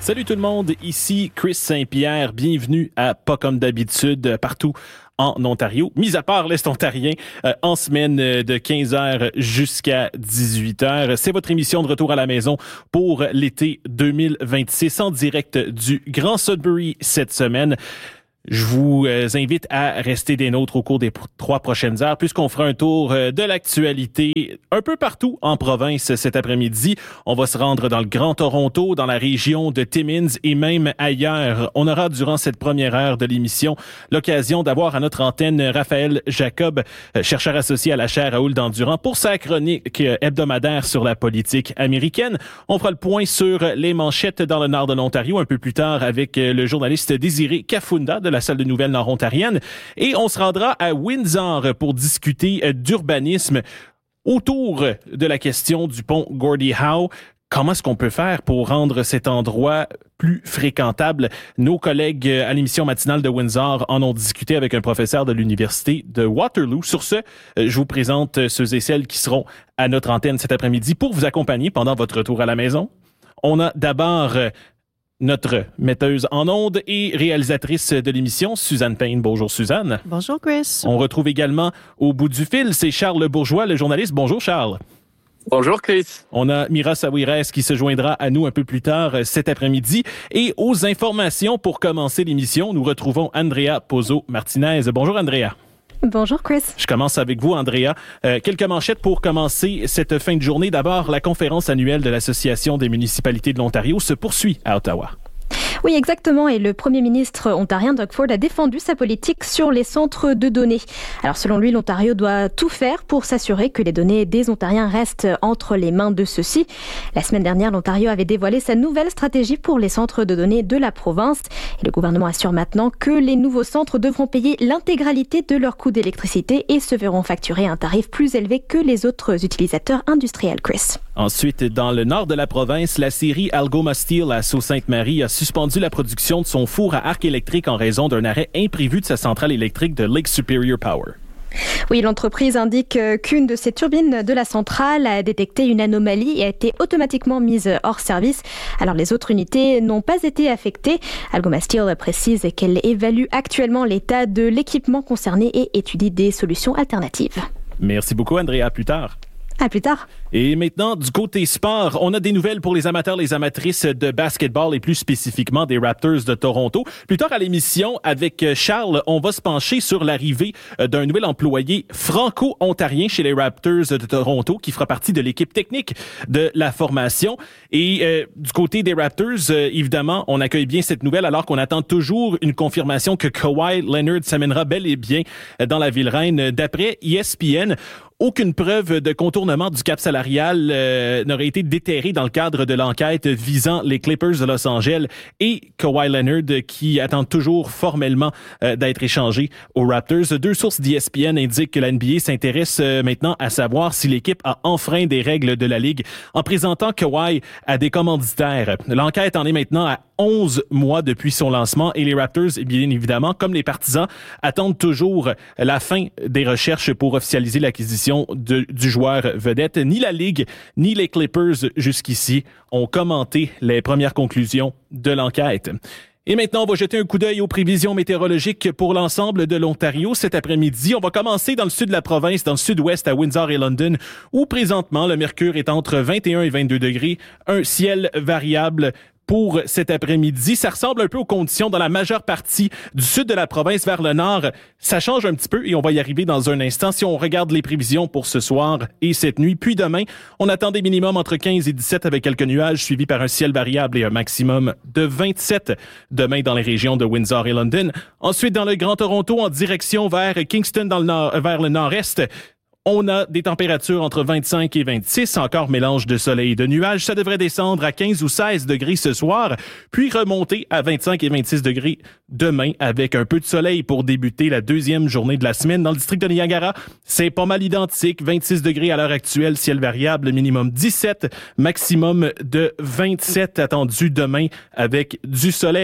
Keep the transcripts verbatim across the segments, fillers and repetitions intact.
Salut tout le monde, ici Chris Saint-Pierre. Bienvenue à Pas comme d'habitude, partout en Ontario, mis à part l'Est ontarien, euh, en semaine de quinze heures jusqu'à dix-huit heures. C'est votre émission de retour à la maison pour l'été deux mille vingt-six en direct du Grand Sudbury cette semaine. Je vous invite à rester des nôtres au cours des trois prochaines heures puisqu'on fera un tour de l'actualité un peu partout en province cet après-midi. On va se rendre dans le Grand Toronto, dans la région de Timmins et même ailleurs. On aura durant cette première heure de l'émission l'occasion d'avoir à notre antenne Raphaël Jacob, chercheur associé à la chaire Raoul Dandurand, pour sa chronique hebdomadaire sur la politique américaine. On fera le point sur les manchettes dans le nord de l'Ontario un peu plus tard avec le journaliste Désiré Kafunda de la salle de nouvelles nord-ontarienne. Et on se rendra à Windsor pour discuter d'urbanisme autour de la question du pont Gordie Howe. Comment est-ce qu'on peut faire pour rendre cet endroit plus fréquentable? Nos collègues à l'émission matinale de Windsor en ont discuté avec un professeur de l'université de Waterloo. Sur ce, je vous présente ceux et celles qui seront à notre antenne cet après-midi pour vous accompagner pendant votre retour à la maison. On a d'abord notre metteuse en ondes et réalisatrice de l'émission, Suzanne Payne. Bonjour Suzanne. Bonjour Chris. On retrouve également au bout du fil, c'est Charles Bourgeois, le journaliste. Bonjour Charles. Bonjour Chris. On a Mira Saouirez qui se joindra à nous un peu plus tard cet après-midi. Et aux informations pour commencer l'émission, nous retrouvons Andrea Pozzo-Martinez. Bonjour Andrea. Bonjour Chris. Je commence avec vous, Andrea. Euh, quelques manchettes pour commencer cette fin de journée. D'abord, la conférence annuelle de l'Association des municipalités de l'Ontario se poursuit à Ottawa. Oui, exactement. Et le premier ministre ontarien, Doug Ford, a défendu sa politique sur les centres de données. Alors, selon lui, l'Ontario doit tout faire pour s'assurer que les données des Ontariens restent entre les mains de ceux-ci. La semaine dernière, l'Ontario avait dévoilé sa nouvelle stratégie pour les centres de données de la province. Et le gouvernement assure maintenant que les nouveaux centres devront payer l'intégralité de leur coût d'électricité et se verront facturer un tarif plus élevé que les autres utilisateurs industriels, Chris. Ensuite, dans le nord de la province, la scierie Algoma Steel à Sault-Sainte-Marie a suspendu la production de son four à arc électrique en raison d'un arrêt imprévu de sa centrale électrique de Lake Superior Power. Oui, l'entreprise indique qu'une de ses turbines de la centrale a détecté une anomalie et a été automatiquement mise hors service. Alors les autres unités n'ont pas été affectées. Algoma Steel précise qu'elle évalue actuellement l'état de l'équipement concerné et étudie des solutions alternatives. Merci beaucoup, Andrea. À plus tard. À plus tard. Et maintenant, du côté sport, on a des nouvelles pour les amateurs, les amatrices de basketball et plus spécifiquement des Raptors de Toronto. Plus tard à l'émission, avec Charles, on va se pencher sur l'arrivée d'un nouvel employé franco-ontarien chez les Raptors de Toronto qui fera partie de l'équipe technique de la formation. Et euh, du côté des Raptors, euh, évidemment, on accueille bien cette nouvelle alors qu'on attend toujours une confirmation que Kawhi Leonard s'amènera bel et bien dans la ville reine. D'après E S P N, aucune preuve de contournement du cap salarial euh, n'aurait été déterrée dans le cadre de l'enquête visant les Clippers de Los Angeles et Kawhi Leonard qui attend toujours formellement euh, d'être échangé aux Raptors. Deux sources d'E S P N indiquent que la N B A s'intéresse euh, maintenant à savoir si l'équipe a enfreint des règles de la Ligue en présentant Kawhi à des commanditaires. L'enquête en est maintenant à onze mois depuis son lancement et les Raptors, bien évidemment, comme les partisans, attendent toujours la fin des recherches pour officialiser l'acquisition de, du joueur vedette. Ni la Ligue, ni les Clippers jusqu'ici ont commenté les premières conclusions de l'enquête. Et maintenant, on va jeter un coup d'œil aux prévisions météorologiques pour l'ensemble de l'Ontario cet après-midi. On va commencer dans le sud de la province, dans le sud-ouest à Windsor et London, où présentement le mercure est entre vingt et un et vingt-deux degrés, un ciel variable pour cet après-midi. Ça ressemble un peu aux conditions dans la majeure partie du sud de la province vers le nord. Ça change un petit peu et on va y arriver dans un instant. Si on regarde les prévisions pour ce soir et cette nuit, puis demain, on attend des minimums entre quinze et dix-sept avec quelques nuages suivis par un ciel variable et un maximum de vingt-sept demain dans les régions de Windsor et London. Ensuite, dans le Grand Toronto, en direction vers Kingston dans le nord, vers le nord-est, on a des températures entre vingt-cinq et vingt-six, encore mélange de soleil et de nuages. Ça devrait descendre à quinze ou seize degrés ce soir, puis remonter à vingt-cinq et vingt-six degrés demain avec un peu de soleil pour débuter la deuxième journée de la semaine. Dans le district de Niagara, c'est pas mal identique. vingt-six degrés à l'heure actuelle, ciel variable, minimum dix-sept, maximum de vingt-sept attendu demain avec du soleil.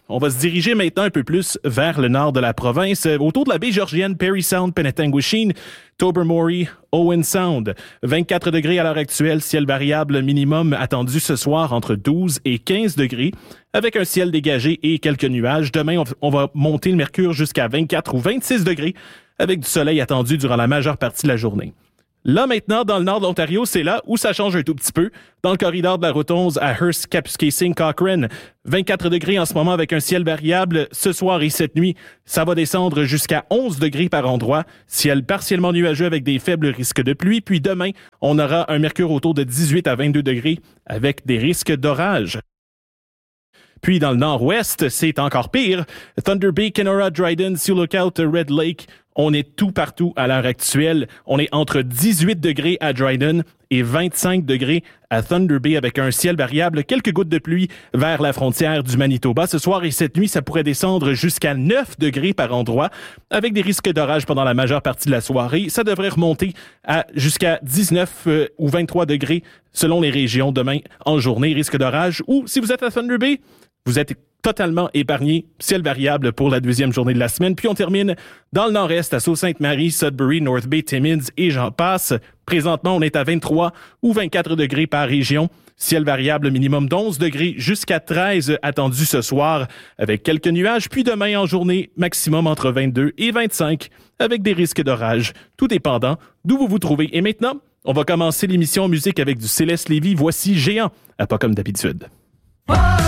On va se diriger maintenant un peu plus vers le nord de la province, autour de la baie georgienne, Parry Sound, Penetanguishene, Tobermory, Owen Sound. vingt-quatre degrés à l'heure actuelle, ciel variable minimum attendu ce soir entre douze et quinze degrés, avec un ciel dégagé et quelques nuages. Demain, on va monter le mercure jusqu'à vingt-quatre ou vingt-six degrés, avec du soleil attendu durant la majeure partie de la journée. Là, maintenant, dans le nord de l'Ontario, c'est là où ça change un tout petit peu. Dans le corridor de la route onze à Hearst, Kapuskasing, Cochrane, vingt-quatre degrés en ce moment avec un ciel variable. Ce soir et cette nuit, ça va descendre jusqu'à onze degrés par endroit. Ciel partiellement nuageux avec des faibles risques de pluie. Puis demain, on aura un mercure autour de dix-huit à vingt-deux degrés avec des risques d'orage. Puis dans le nord-ouest, c'est encore pire. Thunder Bay, Kenora, Dryden, Sioux Lookout, Red Lake, on est tout partout à l'heure actuelle. On est entre dix-huit degrés à Dryden et vingt-cinq degrés à Thunder Bay avec un ciel variable, quelques gouttes de pluie vers la frontière du Manitoba. Ce soir et cette nuit, ça pourrait descendre jusqu'à neuf degrés par endroit avec des risques d'orage pendant la majeure partie de la soirée. Ça devrait remonter à jusqu'à dix-neuf euh, ou vingt-trois degrés selon les régions demain en journée, risque d'orage. Ou si vous êtes à Thunder Bay, vous êtes totalement épargné, ciel variable pour la deuxième journée de la semaine. Puis on termine dans le nord-est à Sault-Sainte-Marie, Sudbury, North Bay, Timmins et j'en passe. Présentement, on est à vingt-trois ou vingt-quatre degrés par région. Ciel variable minimum d'onze degrés jusqu'à treize attendu ce soir avec quelques nuages. Puis demain en journée, maximum entre vingt-deux et vingt-cinq avec des risques d'orage, tout dépendant d'où vous vous trouvez. Et maintenant, on va commencer l'émission en musique avec du Céleste Lévy. Voici Géant, à pas comme d'habitude.